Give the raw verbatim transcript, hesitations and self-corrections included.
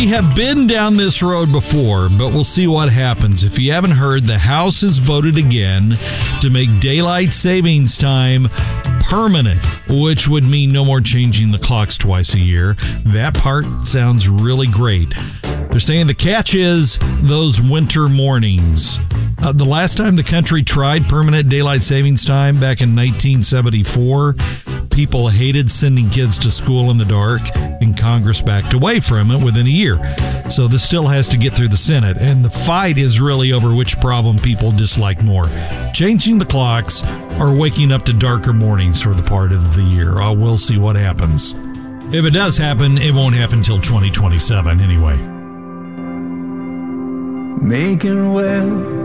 We have been down this road before, but we'll see what happens. If you haven't heard, the House has voted again to make daylight savings time permanent, which would mean no more changing the clocks twice a year. That part sounds really great. They're saying the catch is those winter mornings. Uh, the last time the country tried permanent daylight savings time back in nineteen seventy-four, people hated sending kids to school in the dark, and Congress backed away from it within a year. So this still has to get through the Senate, and the fight is really over which problem people dislike more: changing the clocks or waking up to darker mornings for the part of the year. Uh, we'll see what happens. If it does happen, it won't happen until twenty twenty-seven anyway. Making well